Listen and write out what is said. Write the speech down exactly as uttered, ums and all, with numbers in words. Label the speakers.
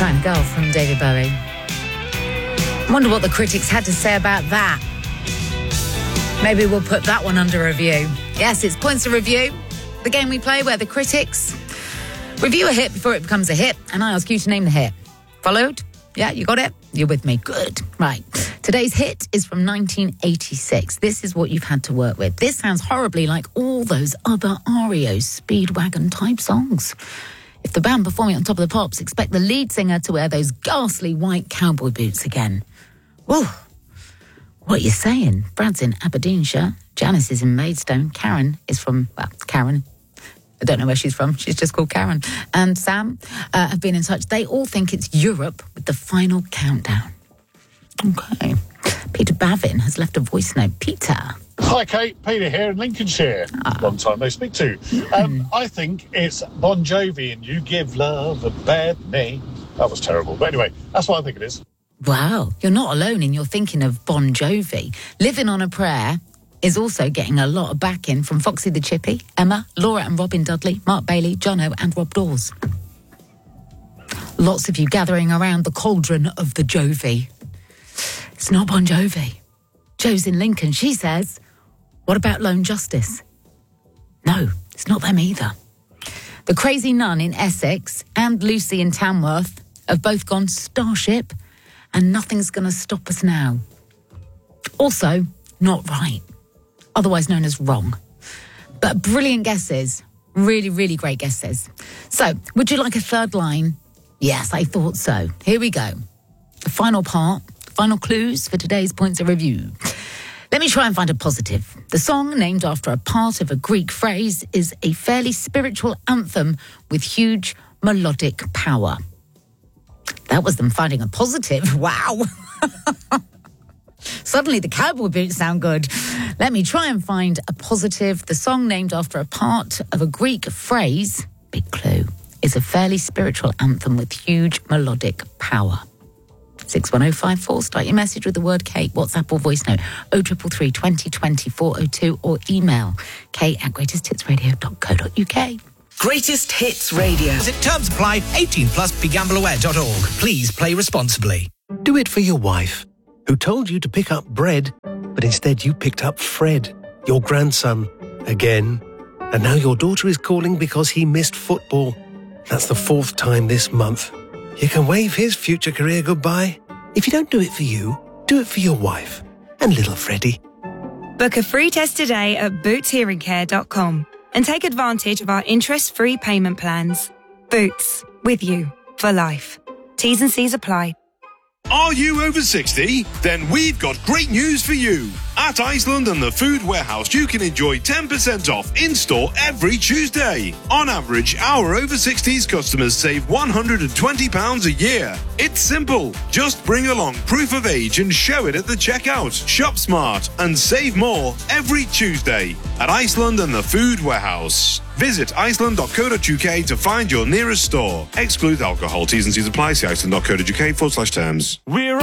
Speaker 1: Trying Girl from David Bowie. Wonder what the critics had to say about that. Maybe we'll put that one under review. Yes, it's Points of Review, the game we play where the critics review a hit before it becomes a hit, and I ask you to name the hit. Followed? Yeah, you got it? You're with me. Good. Right. Today's hit is from nineteen eighty-six. This is what you've had to work with. This sounds horribly like all those other R E O Speedwagon-type songs. If the band performing on Top of the Pops expect the lead singer to wear those ghastly white cowboy boots again. Whoa. What are you saying? Brad's in Aberdeenshire. Janice is in Maidstone. Karen is from, well, Karen. I don't know where she's from. She's just called Karen. And Sam uh, have been in touch. They all think it's Europe with the final countdown. Okay. Peter Bavin has left a voice note. Peter.
Speaker 2: Hi, Kate. Peter here in Lincolnshire. Ah. Long time no speak to. Mm. Um, I think it's Bon Jovi and You Give Love a Bad Name. That was terrible. But anyway, that's what I think it is.
Speaker 1: Wow. You're not alone in your thinking of Bon Jovi. Living on a Prayer is also getting a lot of backing from Foxy the Chippy, Emma, Laura and Robin Dudley, Mark Bailey, Jono and Rob Dawes. Lots of you gathering around the cauldron of the Jovi. It's not Bon Jovi. Jo's in Lincoln. She says, what about Lone Justice? No, it's not them either. The Crazy Nun in Essex and Lucy in Tamworth have both gone Starship and Nothing's Gonna Stop Us Now. Also, not right. Otherwise known as wrong. But brilliant guesses. Really, really great guesses. So, would you like a third line? Yes, I thought so. Here we go. The final part, final clues for today's Points of Review. Let me try and find a positive. The song, named after a part of a Greek phrase, is a fairly spiritual anthem with huge melodic power. That was them finding a positive. Wow. Suddenly the cowboy boots sound good. Let me try and find a positive. The song, named after a part of a Greek phrase, big clue, is a fairly spiritual anthem with huge melodic power. six one oh five four, start your message with the word Kate, WhatsApp or voice note, oh three three three, twenty twenty, four oh two, or email kate at greatest hits radio dot co dot uk.
Speaker 3: Greatest Hits Radio.
Speaker 4: As it terms apply, eighteen plus, be gamble aware dot org. Please play responsibly.
Speaker 5: Do it for your wife, who told you to pick up bread, but instead you picked up Fred, your grandson, again. And now your daughter is calling because he missed football. That's the fourth time this month. You can wave his future career goodbye. If you don't do it for you, do it for your wife and little Freddie.
Speaker 6: Book a free test today at boots hearing care dot com and take advantage of our interest-free payment plans. Boots, with you for life. T's and C's apply.
Speaker 7: Are you over sixty? Then we've got great news for you. At Iceland and the Food Warehouse, you can enjoy ten percent off in-store every Tuesday. On average, our over sixties customers save one hundred twenty pounds a year. It's simple. Just bring along proof of age and show it at the checkout. Shop smart and save more every Tuesday at Iceland and the Food Warehouse. Visit iceland dot co dot uk to find your nearest store. Exclude alcohol. T's and C's apply. See iceland dot co dot uk forward slash terms.
Speaker 8: We're